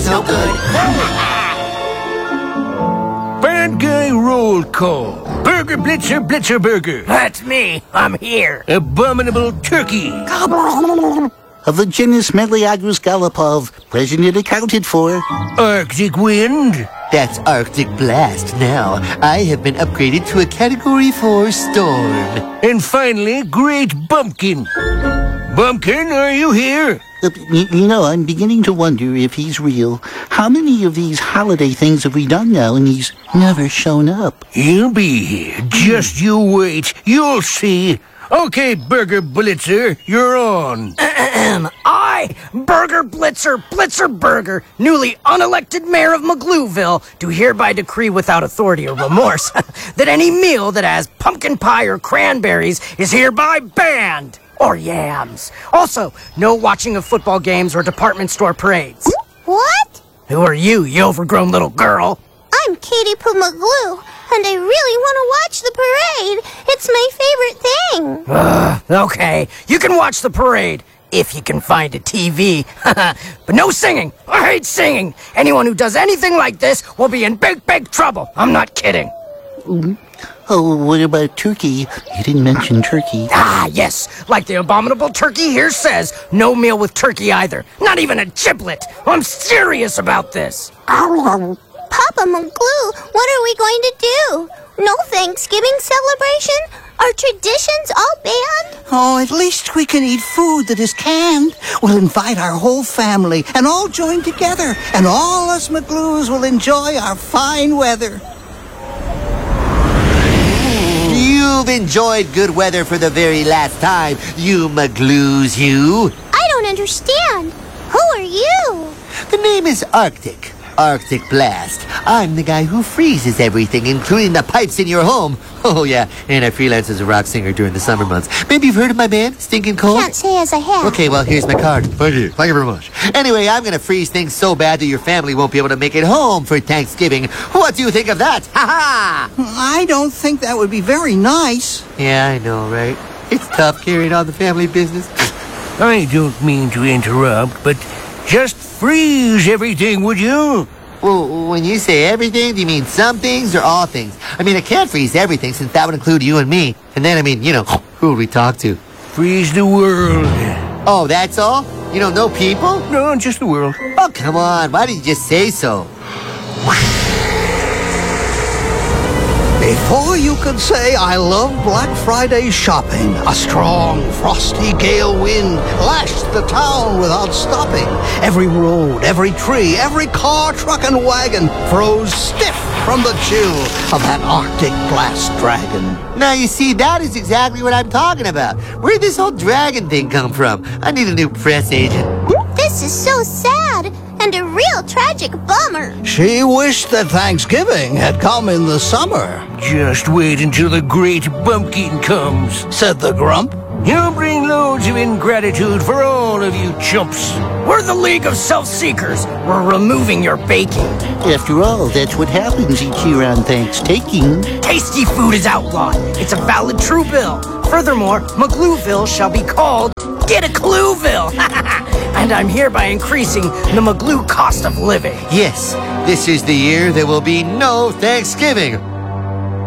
so good. Bad guy roll call. Burger Blitzer Blitzer Burger. That's me. I'm here. Abominable turkey. Of the genus Meleagris gallopov, president accounted for. Arctic wind. That's Arctic Blast now. I have been upgraded to a Category 4 storm. And finally, Great Bumpkin. Bumpkin, are you here? I'm beginning to wonder if he's real. How many of these holiday things have we done now and he's never shown up? He'll be here. Just you wait. You'll see. Okay, Burger Blitzer, you're on. I, Burger Blitzer Burger, newly unelected mayor of Maglooville, do hereby decree without authority or remorse that any meal that has pumpkin pie or cranberries is hereby banned. Or yams. Also, no watching of football games or department store parades. What? Who are you overgrown little girl? I'm Katie Poo Magloo, and I really want to watch the parade. It's my favorite thing. Okay, you can watch the parade, if you can find a TV. But no singing. I hate singing. Anyone who does anything like this will be in big, big trouble. I'm not kidding. Oh, what about turkey? You didn't mention turkey. Ah, yes. Like the abominable turkey here says, no meal with turkey either. Not even a giblet. I'm serious about this. Papa Magloo, what are we going to do? No Thanksgiving celebration? Are traditions all banned? Oh, at least we can eat food that is canned. We'll invite our whole family and all join together. And all us Magloos will enjoy our fine weather. You've enjoyed good weather for the very last time, you Magloos, you. I don't understand. Who are you? The name is Arctic Blast. I'm the guy who freezes everything, including the pipes in your home. Oh, yeah, and I freelance as a rock singer during the summer months. Maybe you've heard of my band, Stinking Cold? Can't say as I have. Okay, well, here's my card. Thank you very much. Anyway, I'm gonna freeze things so bad that your family won't be able to make it home for Thanksgiving. What do you think of that? Ha-ha! I don't think that would be very nice. Yeah, I know, right? It's tough carrying on the family business. I don't mean to interrupt, but just freeze everything, would you? Well, when you say everything, do you mean some things or all things? I mean, I can't freeze everything since that would include you and me. And then, who would we talk to? Freeze the world. Oh, that's all? No people? No, just the world. Oh, come on. Why did you just say so? Before you could say I love Black Friday shopping, a strong, frosty gale wind lashed the town without stopping. Every road, every tree, every car, truck, and wagon froze stiff from the chill of that Arctic Blast dragon. Now, you see, that is exactly what I'm talking about. Where'd this whole dragon thing come from? I need a new press agent. This is so sad. And a real tragic bummer. She wished that Thanksgiving had come in the summer. Just wait until the Great Bumpkin comes, said the Grump. He'll bring loads of ingratitude for all of you chumps. We're the League of Self-Seekers. We're removing your baking. After all, that's what happens each year on Thanksgiving. Tasty food is outlawed. It's a valid true bill. Furthermore, Maglooville shall be called Get a Clueville. And I'm hereby increasing the Magloo cost of living. Yes, this is the year there will be no Thanksgiving.